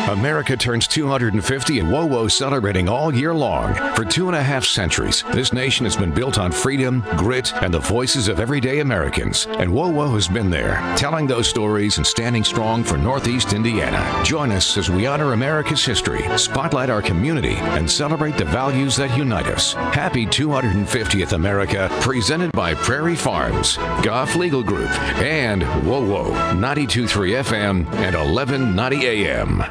America turns 250 and WOWO celebrating all year long. For 2.5 centuries, this nation has been built on freedom, grit, and the voices of everyday Americans. And WOWO has been there, telling those stories and standing strong for Northeast Indiana. Join us as we honor America's history, spotlight our community, and celebrate the values that unite us. Happy 250th America, presented by Prairie Farms, Goff Legal Group, and WOWO, 92.3 FM and 1190 AM.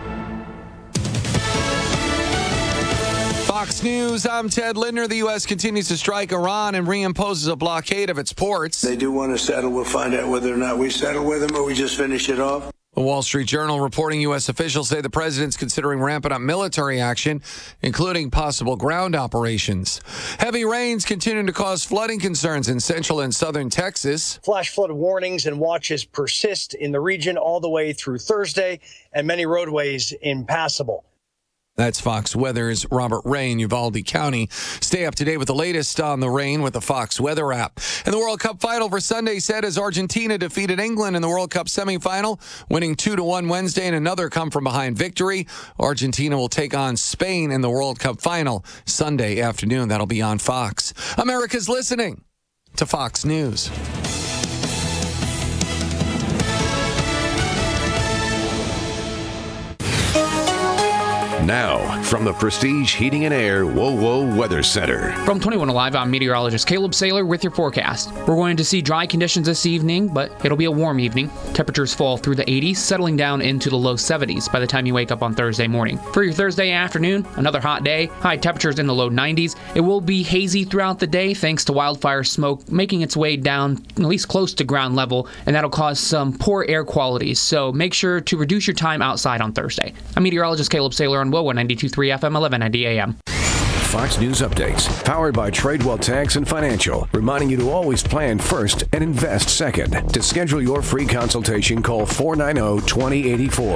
Fox News, I'm Ted Lindner. The U.S. continues to strike Iran and reimposes a blockade of its ports. They do want to settle. We'll find out whether or not we settle with them or we just finish it off. The Wall Street Journal reporting U.S. officials say the president's considering ramping up military action, including possible ground operations. Heavy rains continue to cause flooding concerns in central and southern Texas. Flash flood warnings and watches persist in the region all the way through Thursday, and many roadways impassable. That's Fox Weather's Robert Ray in Uvalde County. Stay up to date with the latest on the rain with the Fox Weather app. And the World Cup final for Sunday set as Argentina defeated England in the World Cup semifinal, winning 2-1 Wednesday in another come-from-behind victory. Argentina will take on Spain in the World Cup final Sunday afternoon. That'll be on Fox. America's listening to Fox News. Now, from the Prestige Heating and Air WOWO Weather Center. From 21 Alive, I'm meteorologist Caleb Saylor with your forecast. We're going to see dry conditions this evening, but it'll be a warm evening. Temperatures fall through the 80s, settling down into the low 70s by the time you wake up on Thursday morning. For your Thursday afternoon, another hot day, high temperatures in the low 90s. It will be hazy throughout the day thanks to wildfire smoke making its way down at least close to ground level, and that'll cause some poor air quality. So make sure to reduce your time outside on Thursday. I'm meteorologist Caleb Saylor on WOWO 92.3 FM 1190 AM. Fox News Updates, powered by Tradewell Tax and Financial, reminding you to always plan first and invest second. To schedule your free consultation, call 490-2084.